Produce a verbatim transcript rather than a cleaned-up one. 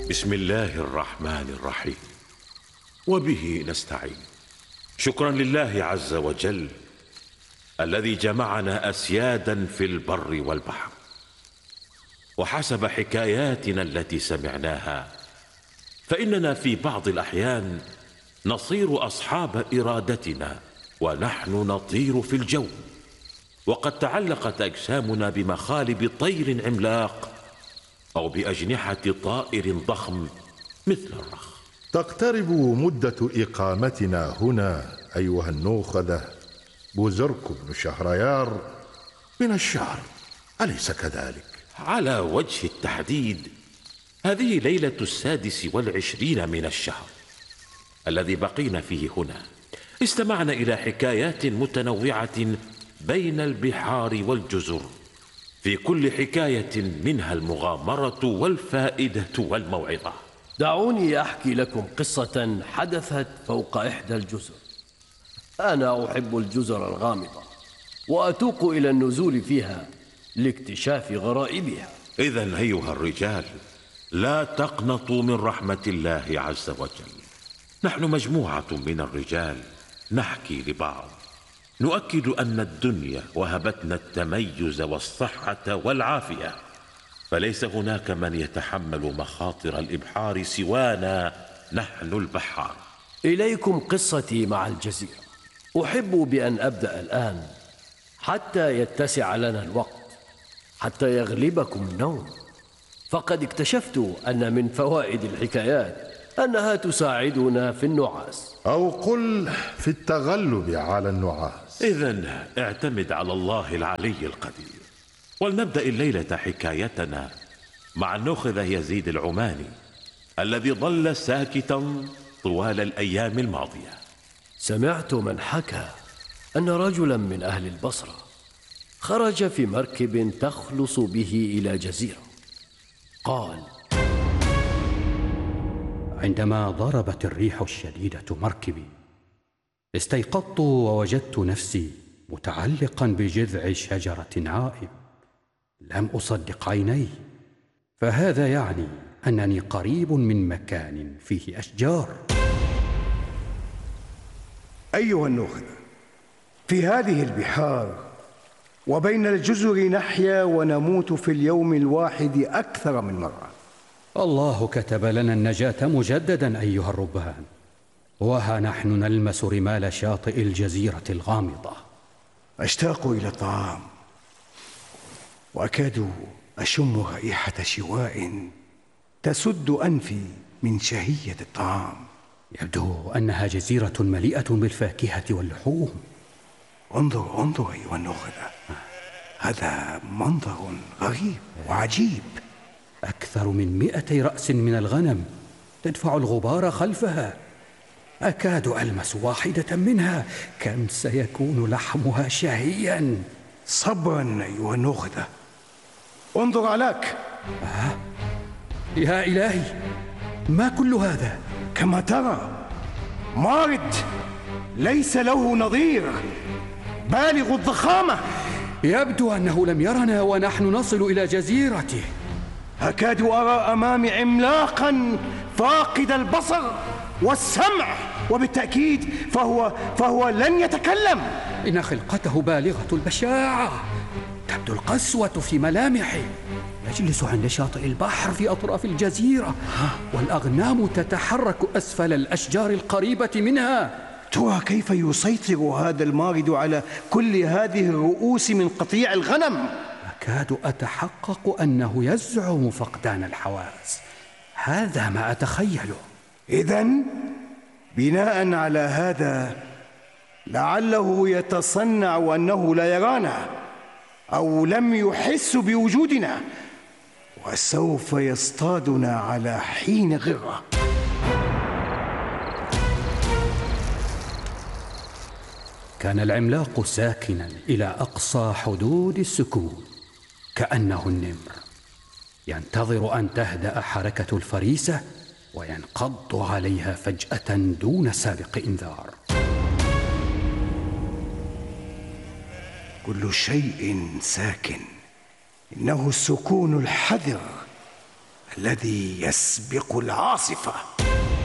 بسم الله الرحمن الرحيم، وبه نستعين. شكرا لله عز وجل الذي جمعنا أسيادا في البر والبحر، وحسب حكاياتنا التي سمعناها فإننا في بعض الأحيان نصير أصحاب إرادتنا ونحن نطير في الجو، وقد تعلقت أجسامنا بمخالب طير عملاق أو بأجنحة طائر ضخم مثل الرخ. تقترب مدة إقامتنا هنا أيها النوخذة بوزرك بن شهريار من الشهر، أليس كذلك؟ على وجه التحديد هذه ليلة السادس والعشرين من الشهر الذي بقينا فيه هنا. استمعنا إلى حكايات متنوعة بين البحار والجزر، في كل حكاية منها المغامرة والفائدة والموعظة. دعوني أحكي لكم قصة حدثت فوق إحدى الجزر. أنا أحب الجزر الغامضة وأتوق إلى النزول فيها لاكتشاف غرائبها. إذن أيها الرجال لا تقنطوا من رحمة الله عز وجل. نحن مجموعة من الرجال نحكي لبعض، نؤكد أن الدنيا وهبتنا التميز والصحة والعافية، فليس هناك من يتحمل مخاطر الإبحار سوانا نحن البحار. إليكم قصتي مع الجزيرة. أحب بأن أبدأ الآن حتى يتسع لنا الوقت، حتى يغلبكم النوم، فقد اكتشفت أن من فوائد الحكايات أنها تساعدنا في النعاس، أو قل في التغلب على النعاس. إذن اعتمد على الله العلي القدير. ولنبدأ الليلة حكايتنا مع النوخذة يزيد العماني الذي ظل ساكتا طوال الأيام الماضية. سمعت من حكى أن رجلا من أهل البصرة خرج في مركب تخلص به إلى جزيرة. قال: عندما ضربت الريح الشديدة مركبي استيقظت ووجدت نفسي متعلقا بجذع شجرة عائم. لم أصدق عيني، فهذا يعني أنني قريب من مكان فيه أشجار. أيها النوخذة، في هذه البحار وبين الجزر نحيا ونموت في اليوم الواحد أكثر من مرة. الله كتب لنا النجاة مجددا أيها الربان، وها نحن نلمس رمال شاطئ الجزيرة الغامضة. أشتاق إلى الطعام وأكاد أشم رائحة شواء تسد أنفي من شهية الطعام. يبدو أنها جزيرة مليئة بالفاكهة واللحوم. انظر انظر أيها النوخذة، هذا منظر غريب وعجيب. أكثر من مئتي رأس من الغنم تدفع الغبار خلفها. أكاد ألمس واحدة منها. كم سيكون لحمها شهيا. صبرا أيها النوخذة، انظر علاك. آه؟ يا إلهي، ما كل هذا؟ كما ترى مارد ليس له نظير، بالغ الضخامة. يبدو أنه لم يرنا ونحن نصل إلى جزيرته. أكاد أرى أمامي عملاقا فاقد البصر والسمع، وبالتأكيد فهو فهو لن يتكلم. إن خلقته بالغة البشاعة، تبدو القسوة في ملامحه. يجلس عند شاطئ البحر في أطراف الجزيرة، والأغنام تتحرك أسفل الأشجار القريبة منها. ترى كيف يسيطر هذا المارد على كل هذه الرؤوس من قطيع الغنم. أكاد أتحقق أنه يزعم فقدان الحواس. هذا ما أتخيله. إذن بناء على هذا لعله يتصنع أنه لا يرانا أو لم يحس بوجودنا، وسوف يصطادنا على حين غرة. كان العملاق ساكنا إلى أقصى حدود السكون، كأنه النمر ينتظر أن تهدأ حركة الفريسة وينقض عليها فجأة دون سابق إنذار. كل شيء ساكن، إنه السكون الحذر الذي يسبق العاصفة.